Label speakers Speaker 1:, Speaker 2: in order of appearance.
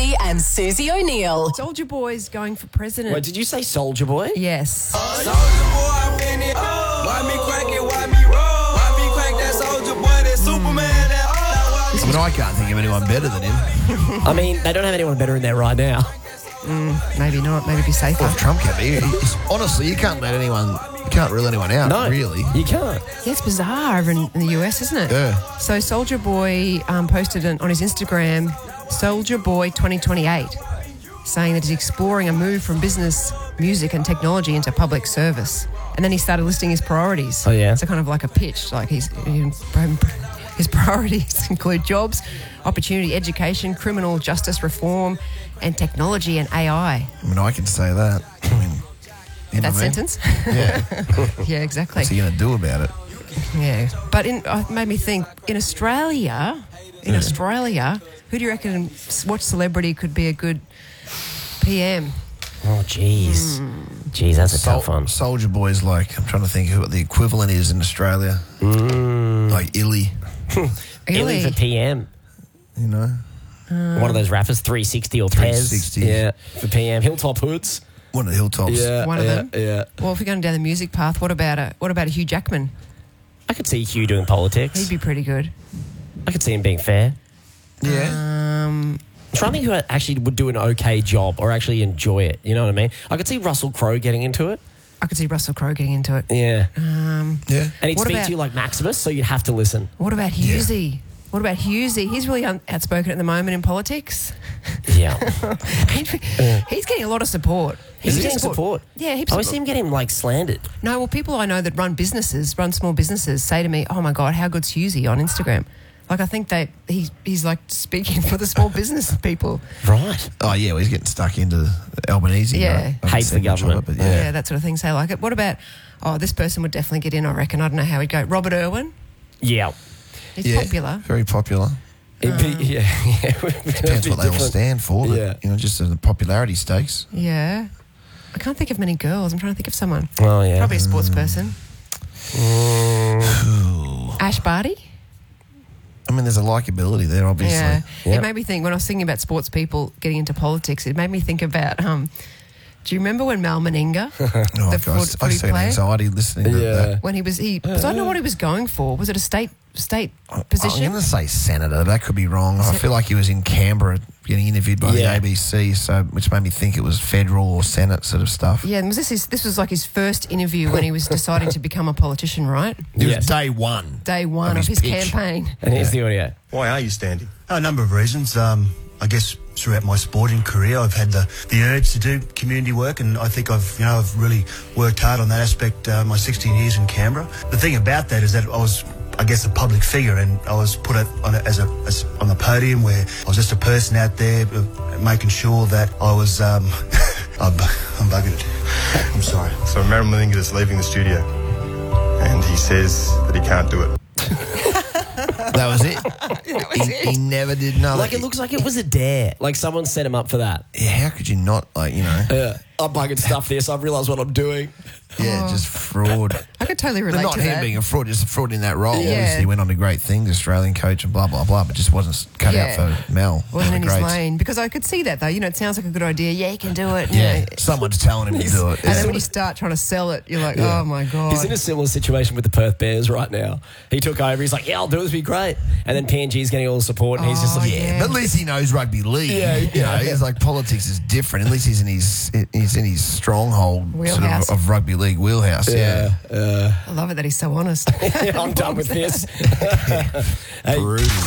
Speaker 1: Mackey and Susie O'Neill.
Speaker 2: Soulja Boy's going for president.
Speaker 3: Wait, did you say Soulja Boy?
Speaker 2: Yes.
Speaker 4: Soulja Boy, I'm in it. Why me crack it? Why me roll? Why me crack that Soulja Boy? That Superman? That
Speaker 5: I mean, I can't think of anyone better than him.
Speaker 3: I mean, they don't have anyone better in there right now.
Speaker 2: Maybe not. Maybe be safer.
Speaker 5: Well, if Trump can be. Honestly, you can't rule anyone out,
Speaker 3: No,
Speaker 5: really.
Speaker 3: you can't.
Speaker 2: Yeah, it's bizarre over in the US, isn't it?
Speaker 5: Yeah.
Speaker 2: So Soulja Boy posted on his Instagram, Soulja Boy 2028, saying that he's exploring a move from business, music and technology into public service. And then he started listing his priorities.
Speaker 3: Oh, yeah?
Speaker 2: So kind of like a pitch. Like his priorities include jobs, opportunity, education, criminal justice reform, and technology and AI.
Speaker 5: I mean, I can say that. I mean, you know
Speaker 2: That
Speaker 5: what I mean?
Speaker 2: sentence?
Speaker 5: Yeah.
Speaker 2: Yeah, exactly.
Speaker 5: What's he going to do about it?
Speaker 2: Yeah, but it made me think, in Australia, who do you reckon, what celebrity could be a good PM?
Speaker 3: Oh, jeez. Jeez, that's a tough one.
Speaker 5: Soulja Boy's like, I'm trying to think who the equivalent is in Australia. Like Illy,
Speaker 3: Illy for PM.
Speaker 5: you know?
Speaker 3: One of those rappers, 360 or Pez.
Speaker 5: 360.
Speaker 3: Yeah, for PM. Hilltop Hoods.
Speaker 5: One of the hilltops.
Speaker 3: Yeah,
Speaker 2: One of them?
Speaker 3: Yeah.
Speaker 2: Well, if we're going down the music path, what about a Hugh Jackman?
Speaker 3: I could see Hugh doing politics.
Speaker 2: He'd be pretty good.
Speaker 3: I could see him being fair.
Speaker 5: Yeah.
Speaker 3: I'm trying to think who actually would do an okay job or actually enjoy it. You know what I mean? I could see Russell Crowe getting into it.
Speaker 2: I could see Russell Crowe getting into it.
Speaker 3: Yeah.
Speaker 5: Yeah.
Speaker 3: And he'd
Speaker 2: What
Speaker 3: speak
Speaker 2: about-
Speaker 3: to you like Maximus, so you'd have to listen.
Speaker 2: What about Hughesy? What about Hughesy? He's really outspoken at the moment in politics.
Speaker 3: Yeah.
Speaker 2: He's getting a lot of support.
Speaker 3: He's getting support.
Speaker 2: Yeah, heaps
Speaker 3: I
Speaker 2: of
Speaker 3: always see him getting like slandered.
Speaker 2: No, well, people I know that run small businesses, say to me, "Oh my God, how good's Hughesy on Instagram?" Like, I think that he's like speaking for the small business people.
Speaker 3: Right.
Speaker 5: Oh, yeah, well, he's getting stuck into Albanese.
Speaker 2: Yeah.
Speaker 5: Right? I haven't
Speaker 3: Hates the
Speaker 5: seen much of
Speaker 3: government.
Speaker 5: it, but
Speaker 2: Yeah, that sort of thing. Say like it. What about? Oh, this person would definitely get in. I reckon. I don't know how he'd go. Robert Irwin.
Speaker 3: Yeah.
Speaker 2: He's
Speaker 5: Yeah,
Speaker 2: popular.
Speaker 5: very popular.
Speaker 3: Yeah.
Speaker 5: Depends what they all stand for. But,
Speaker 3: Yeah.
Speaker 5: you know, just the popularity stakes.
Speaker 2: Yeah. I can't think of many girls. I'm trying to think of someone.
Speaker 3: Oh, yeah.
Speaker 2: Probably a sports person. Ash Barty.
Speaker 5: I mean, there's a likability there, obviously.
Speaker 2: Yeah.
Speaker 3: Yeah.
Speaker 2: It made me think, when I was thinking about sports people getting into politics, it made me think about, do you remember when Mal Meninga,
Speaker 5: Oh,
Speaker 2: the
Speaker 5: gosh, I
Speaker 2: footy
Speaker 5: see an
Speaker 2: player,
Speaker 5: anxiety listening to
Speaker 3: Yeah.
Speaker 5: that.
Speaker 2: when because I don't know what he was going for. Was it a state position?
Speaker 5: I'm going to say senator. That could be wrong. I feel like he was in Canberra getting interviewed by
Speaker 3: Yeah.
Speaker 5: the ABC, which made me think it was federal or Senate sort of stuff.
Speaker 2: Yeah, and this was like his first interview when he was deciding to become a politician, right?
Speaker 5: It
Speaker 3: Yes.
Speaker 5: was day one.
Speaker 2: Day one of his
Speaker 5: pitch.
Speaker 2: campaign.
Speaker 3: And here's the audio.
Speaker 6: Why are you standing? A number of reasons. I guess throughout my sporting career, I've had the urge to do community work, and I think I've really worked hard on that aspect. My 16 years in Canberra. The thing about that is that I was, I guess, a public figure, and I was put on a podium where I was just a person out there, making sure that I was. I'm bugging it. I'm sorry.
Speaker 7: So Marilyn Meninga is leaving the studio, and he says that he can't do it.
Speaker 5: That was it. He never did another.
Speaker 3: Like, it looks like it was a dare. Like, someone set him up for that.
Speaker 5: Yeah, how could you not,
Speaker 3: Yeah. I'm bugging stuff this. I've realised what I'm doing.
Speaker 5: just fraud.
Speaker 2: I could totally relate
Speaker 5: But not
Speaker 2: to
Speaker 5: him
Speaker 2: that.
Speaker 5: being a fraud, just a fraud in that role.
Speaker 2: Yeah.
Speaker 5: Obviously, he went on to great things, Australian coach and blah, blah, blah, but just wasn't cut out for Mel.
Speaker 2: Wasn't in
Speaker 5: the
Speaker 2: his
Speaker 5: greats.
Speaker 2: lane. Because I could see that, though. You know, it sounds like a good idea. Yeah, he can do it.
Speaker 5: Yeah, someone's telling him to do it.
Speaker 2: And then when you start trying to sell it, you're like, oh, my God.
Speaker 3: He's in a similar situation with the Perth Bears right now. He took over. He's like, yeah, I'll do it. It'll be great. And then PNG's getting all the support, and he's just like,
Speaker 5: Yeah, but at least he knows rugby league.
Speaker 3: Yeah,
Speaker 5: you know, he's like, politics is different. At least he's in his stronghold
Speaker 2: Wheelhouse.
Speaker 5: sort of rugby league wheelhouse. Yeah.
Speaker 2: I love it that he's so honest.
Speaker 3: I'm done with this.
Speaker 5: Brutal.